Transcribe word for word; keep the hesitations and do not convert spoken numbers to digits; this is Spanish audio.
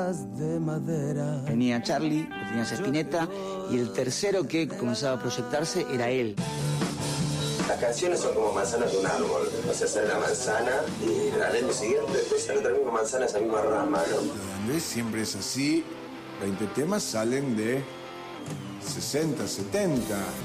cajas de madera. Venía Charlie, tenías Spinetta, y el tercero que comenzaba a proyectarse era él. Las canciones son como manzanas de un árbol. O sea, sale la manzana y al año siguiente después sale otra misma manzana, esa misma rama, ¿no? Andrés siempre es así. veinte temas salen de sesenta, setenta.